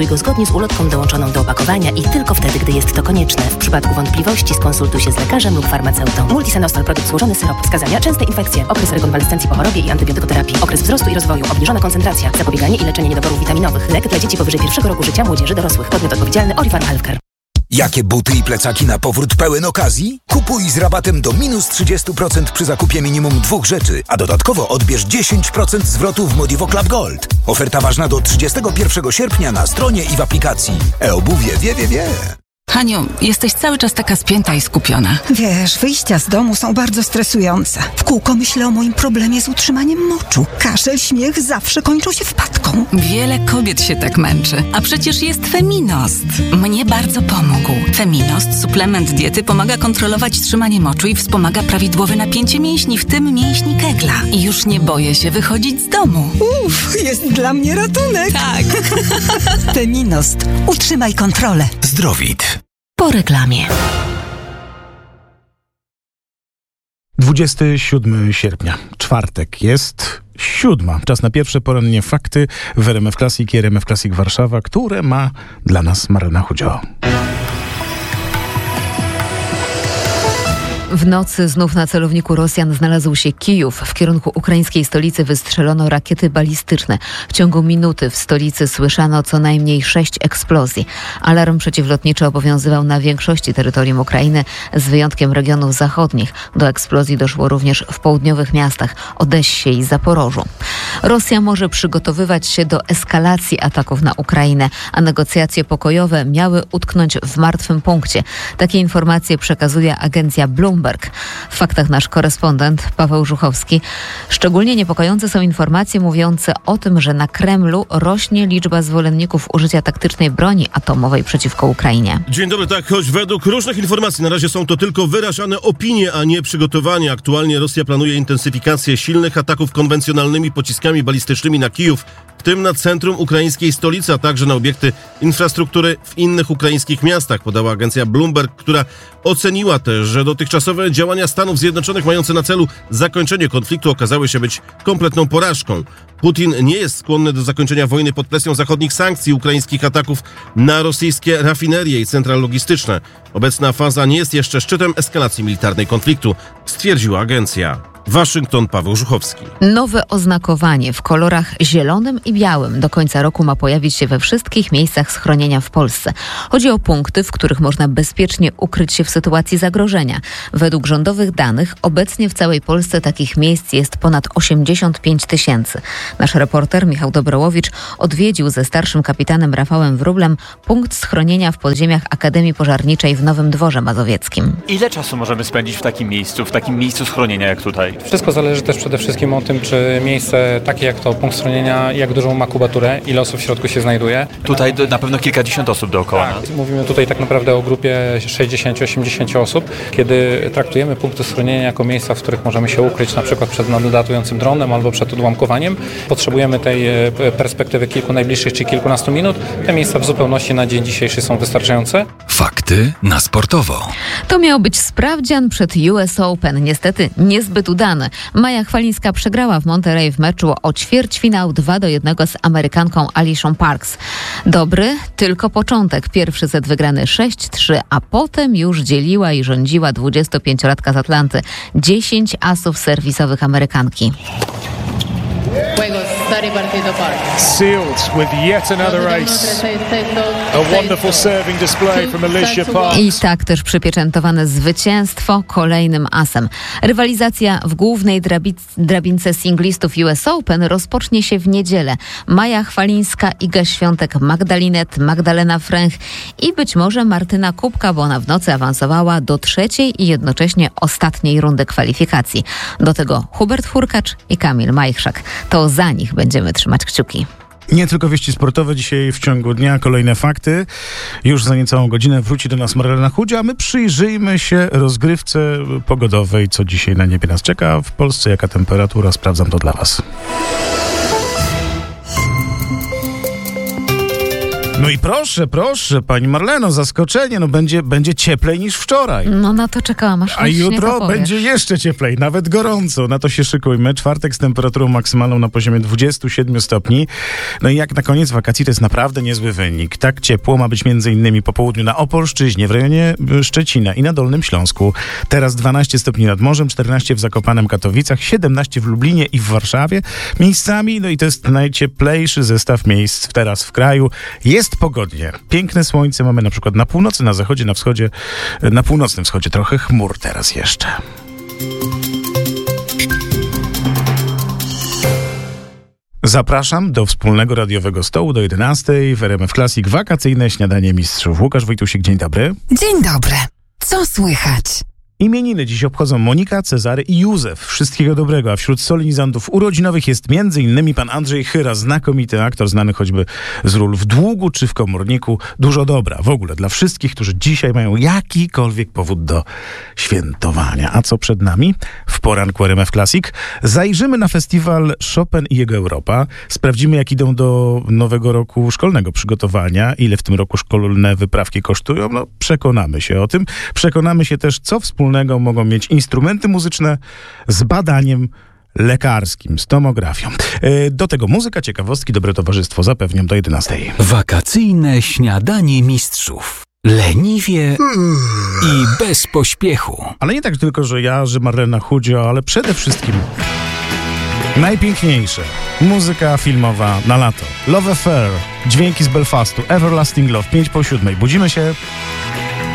go zgodnie z ulotką dołączoną do opakowania i tylko wtedy, gdy jest to konieczne. W przypadku wątpliwości skonsultuj się z lekarzem lub farmaceutą. Multisenostal, produkt złożony syrop. Wskazania: częste infekcje, okres rekonwalescencji po chorobie i antybiotykoterapii, okres wzrostu i rozwoju, obniżona koncentracja, zapobieganie i leczenie niedoborów witaminowych. Lek dla dzieci powyżej 1 roku życia, młodzieży, dorosłych. Podmiot odpowiedzialny: Orifarm Healthcare. Jakie buty i plecaki na powrót pełen okazji? Kupuj z rabatem do minus 30% przy zakupie minimum 2 rzeczy, a dodatkowo odbierz 10% zwrotu w Modivo Club Gold. Oferta ważna do 31 sierpnia na stronie i w aplikacji. E-obuwie wie. Haniu, jesteś cały czas taka spięta i skupiona. Wiesz, wyjścia z domu są bardzo stresujące. W kółko myślę o moim problemie z utrzymaniem moczu. Kaszel, śmiech zawsze kończą się wpadką. Wiele kobiet się tak męczy. A przecież jest Feminost. Mnie bardzo pomógł. Feminost, suplement diety, pomaga kontrolować trzymanie moczu i wspomaga prawidłowe napięcie mięśni, w tym mięśni Kegla. I już nie boję się wychodzić z domu. Jest dla mnie ratunek. Tak. Feminost. Utrzymaj kontrolę. Zdrowit. Po reklamie. 27 sierpnia, czwartek, jest 7. Czas na pierwsze porannie fakty w RMF Classic i RMF Classic Warszawa, które ma dla nas Marlena Chudzio. W nocy znów na celowniku Rosjan znalazł się Kijów. W kierunku ukraińskiej stolicy wystrzelono rakiety balistyczne. W ciągu minuty w stolicy słyszano co najmniej 6 eksplozji. Alarm przeciwlotniczy obowiązywał na większości terytorium Ukrainy, z wyjątkiem regionów zachodnich. Do eksplozji doszło również w południowych miastach Odessie i Zaporożu. Rosja może przygotowywać się do eskalacji ataków na Ukrainę, a negocjacje pokojowe miały utknąć w martwym punkcie. Takie informacje przekazuje agencja Bloomberg. W faktach nasz korespondent Paweł Żuchowski. Szczególnie niepokojące są informacje mówiące o tym, że na Kremlu rośnie liczba zwolenników użycia taktycznej broni atomowej przeciwko Ukrainie. Dzień dobry, tak, choć według różnych informacji na razie są to tylko wyrażane opinie, a nie przygotowania. Aktualnie Rosja planuje intensyfikację silnych ataków konwencjonalnymi pociskami balistycznymi na Kijów, w tym na centrum ukraińskiej stolicy, a także na obiekty infrastruktury w innych ukraińskich miastach, podała agencja Bloomberg, która oceniła też, że dotychczasowe działania Stanów Zjednoczonych mające na celu zakończenie konfliktu okazały się być kompletną porażką. Putin nie jest skłonny do zakończenia wojny pod presją zachodnich sankcji, ukraińskich ataków na rosyjskie rafinerie i centra logistyczne. Obecna faza nie jest jeszcze szczytem eskalacji militarnej konfliktu, stwierdziła agencja. Waszyngton, Paweł Żuchowski. Nowe oznakowanie w kolorach zielonym i białym do końca roku ma pojawić się we wszystkich miejscach schronienia w Polsce. Chodzi o punkty, w których można bezpiecznie ukryć się w sytuacji zagrożenia. Według rządowych danych obecnie w całej Polsce takich miejsc jest ponad 85 000. Nasz reporter Michał Dobrołowicz odwiedził ze starszym kapitanem Rafałem Wróblem punkt schronienia w podziemiach Akademii Pożarniczej w Nowym Dworze Mazowieckim. Ile czasu możemy spędzić w takim miejscu schronienia jak tutaj? Wszystko zależy też przede wszystkim o tym, czy miejsce takie jak to punkt schronienia, jak dużą ma kubaturę, ile osób w środku się znajduje. Tutaj na pewno kilkadziesiąt osób dookoła. Tak, mówimy tutaj tak naprawdę o grupie 60-80 osób. Kiedy traktujemy punkty schronienia jako miejsca, w których możemy się ukryć na przykład przed nadlatującym dronem albo przed odłamkowaniem, potrzebujemy tej perspektywy kilku najbliższych czy kilkunastu minut. Te miejsca w zupełności na dzień dzisiejszy są wystarczające. Fakty na sportowo. To miał być sprawdzian przed US Open. Niestety niezbyt udany. Maja Chwalińska przegrała w Monterey w meczu o ćwierćfinał 2-1 z Amerykanką Alishą Parks. Dobry, tylko początek. Pierwszy set wygrany 6-3, a potem już dzieliła i rządziła 25-latka z Atlanty. 10 asów serwisowych Amerykanki. Sealed with yet another ace. A wonderful serving display from Alicia Parks. I tak też przypieczętowane zwycięstwo kolejnym asem. Rywalizacja w głównej drabince singlistów US Open rozpocznie się w niedzielę. Maja Chwalińska, Iga Świątek, Magdalena Fręch i być może Martyna Kubka, bo ona w nocy awansowała do trzeciej i jednocześnie ostatniej rundy kwalifikacji. Do tego Hubert Hurkacz i Kamil Majchrzak. To za nich będziemy trzymać kciuki. Nie tylko wieści sportowe, dzisiaj w ciągu dnia kolejne fakty. Już za niecałą godzinę wróci do nas Marlena Chudzia, a my przyjrzyjmy się rozgrywce pogodowej, co dzisiaj na niebie nas czeka. W Polsce jaka temperatura, sprawdzam to dla was. No i proszę, pani Marleno, zaskoczenie, no będzie cieplej niż wczoraj. No na to czekałam, aż A jutro będzie jeszcze cieplej, nawet gorąco. Na to się szykujmy. Czwartek z temperaturą maksymalną na poziomie 27 stopni. No i jak na koniec wakacji to jest naprawdę niezły wynik. Tak ciepło ma być m.in. po południu na Opolszczyźnie, w rejonie Szczecina i na Dolnym Śląsku. Teraz 12 stopni nad morzem, 14 w Zakopanem, Katowicach, 17 w Lublinie i w Warszawie miejscami. No i to jest najcieplejszy zestaw miejsc teraz w kraju. Jest pogodnie. Piękne słońce mamy na przykład na północy, na zachodzie, na wschodzie, na północnym wschodzie trochę chmur teraz jeszcze. Zapraszam do wspólnego radiowego stołu do 11:00 w RMF Classic wakacyjne śniadanie mistrzów. Łukasz Wojtusik, dzień dobry. Dzień dobry. Co słychać? Imieniny dziś obchodzą Monika, Cezary i Józef. Wszystkiego dobrego, a wśród solenizantów urodzinowych jest m.in. pan Andrzej Chyra, znakomity aktor, znany choćby z ról w Długu czy w Komorniku. Dużo dobra w ogóle dla wszystkich, którzy dzisiaj mają jakikolwiek powód do świętowania. A co przed nami? W poranku RMF Classic zajrzymy na festiwal Chopin i jego Europa. Sprawdzimy, jak idą do nowego roku szkolnego przygotowania. Ile w tym roku szkolne wyprawki kosztują? No, przekonamy się o tym. Przekonamy się też, co wspólnego mogą mieć instrumenty muzyczne z badaniem lekarskim, z tomografią. Do tego muzyka, ciekawostki, dobre towarzystwo zapewniam do 11:00. Wakacyjne śniadanie mistrzów. Leniwie i bez pośpiechu. Ale nie tak tylko, że ja, że Marlena Chudzio, ale przede wszystkim najpiękniejsze. Muzyka filmowa na lato. Love Affair, dźwięki z Belfastu, Everlasting Love, 6:55. Budzimy się.